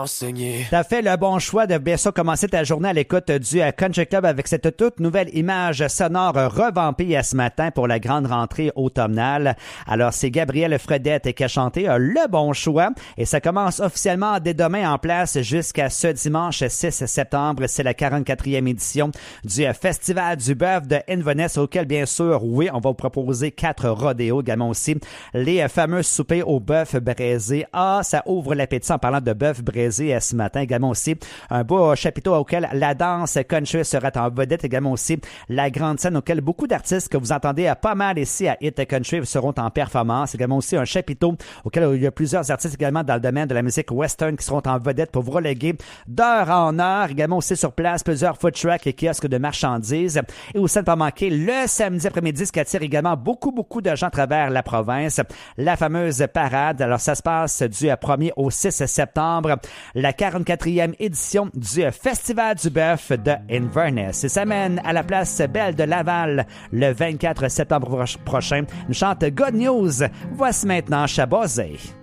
T'as fait le bon choix de bien sûr commencer ta journée à l'écoute du Country Club avec cette toute nouvelle image sonore revampée ce matin pour la grande rentrée automnale. Alors, c'est Gabriel Fredette qui a chanté le bon choix et ça commence officiellement dès demain en place jusqu'à ce dimanche 6 septembre. C'est la 44e édition du Festival du bœuf de Inverness auquel, bien sûr, oui, on va vous proposer 4 rodéos, également aussi les fameux soupers au bœuf braisé. Ah, ça ouvre l'appétit en parlant de bœuf braisé ce matin. Également aussi un beau chapiteau auquel la danse country sera en vedette. Également aussi la grande scène auquel beaucoup d'artistes que vous entendez pas mal ici à Hit Country seront en performance. Également aussi un chapiteau auquel il y a plusieurs artistes également dans le domaine de la musique western qui seront en vedette pour vous reléguer d'heure en heure. Également aussi sur place plusieurs food trucks et kiosques de marchandises. Et aussi ne pas manquer le samedi après-midi, ce qui attire également beaucoup de gens à travers la province. La fameuse parade. Alors ça se passe du 1er au 6 septembre. La 44e édition du Festival du bœuf de Inverness. Et ça mène à la place Belle de Laval le 24 septembre prochain. Une chante Good News. Voici maintenant Chabosé.